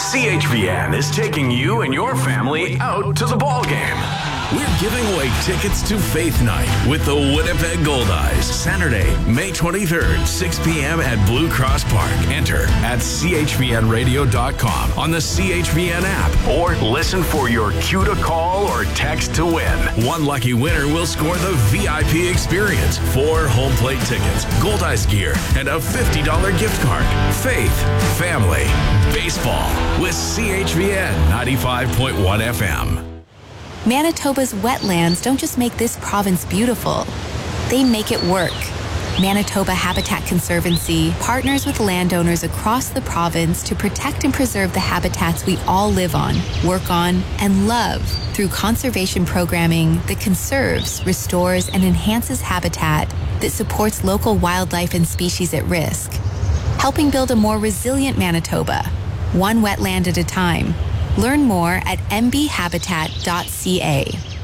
CHVN is taking you and your family out to the ball game. We're giving away tickets to Faith Night with the Winnipeg Goldeyes. Saturday, May 23rd, 6 p.m. at Blue Cross Park. Enter at chvnradio.com on the CHVN app or listen for your cue to call or text to win. One lucky winner will score the VIP experience, 4 home plate tickets, Goldeyes gear, and a $50 gift card. Faith, family, baseball with CHVN 95.1 FM. Manitoba's wetlands don't just make this province beautiful, they make it work. Manitoba Habitat Conservancy partners with landowners across the province to protect and preserve the habitats we all live on, work on, and love through conservation programming that conserves, restores, and enhances habitat that supports local wildlife and species at risk, helping build a more resilient Manitoba, one wetland at a time. Learn more at mbhabitat.ca.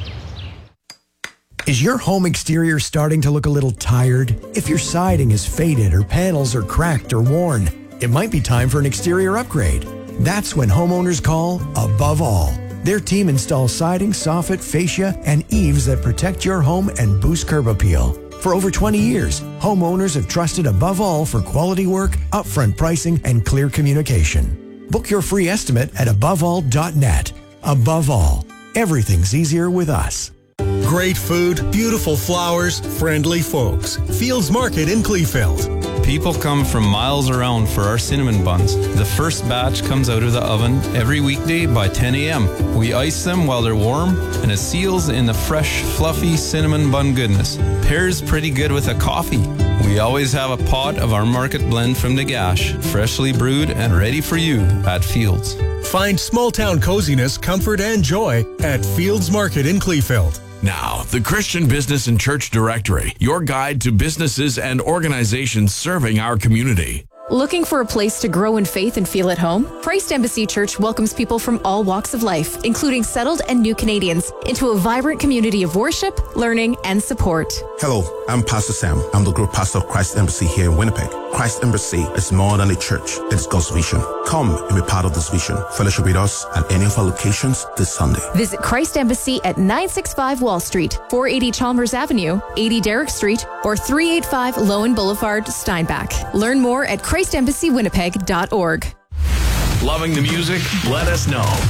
Is your home exterior starting to look a little tired? If your siding is faded or panels are cracked or worn, it might be time for an exterior upgrade. That's when homeowners call Above All. Their team installs siding, soffit, fascia, and eaves that protect your home and boost curb appeal. For over 20 years, homeowners have trusted Above All for quality work, upfront pricing, and clear communication. Book your free estimate at aboveall.net. Above All, everything's easier with us. Great food, beautiful flowers, friendly folks. Fields Market in Kleefeld. People come from miles around for our cinnamon buns. The first batch comes out of the oven every weekday by 10 a.m. We ice them while they're warm, and it seals in the fresh, fluffy cinnamon bun goodness. Pairs pretty good with a coffee. We always have a pot of our market blend from Nagash, freshly brewed and ready for you at Fields. Find small town coziness, comfort, and joy at Fields Market in Kleefeld. Now, the Christian Business and Church Directory, your guide to businesses and organizations serving our community. Looking for a place to grow in faith and feel at home? Christ Embassy Church welcomes people from all walks of life, including settled and new Canadians, into a vibrant community of worship, learning, and support. Hello, I'm Pastor Sam. I'm the group pastor of Christ Embassy here in Winnipeg. Christ Embassy is more than a church. It's God's vision. Come and be part of this vision. Fellowship with us at any of our locations this Sunday. Visit Christ Embassy at 965 Wall Street, 480 Chalmers Avenue, 80 Derrick Street, or 385 Lowen Boulevard, Steinbach. Learn more at ChristEmbassyWinnipeg.org. Loving the music? Let us know.